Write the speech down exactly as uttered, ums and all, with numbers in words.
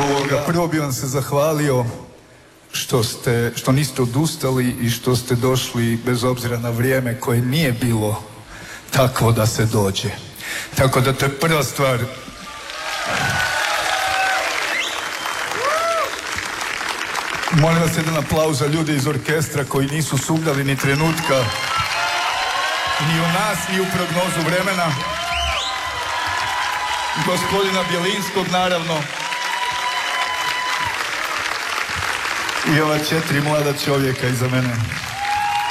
Ovoga, prvo bi vam se zahvalio što, ste, što niste odustali i što ste došli bez obzira na vrijeme koje nije bilo takvo da se dođe. Tako da to je prva stvar. Molim vas jedan aplauz za ljude iz orkestra koji nisu sumnjali ni trenutka ni u nas, ni u prognozu vremena. Gospodina Bjelinskog, naravno. I ova četiri mlada čovjeka iza mene.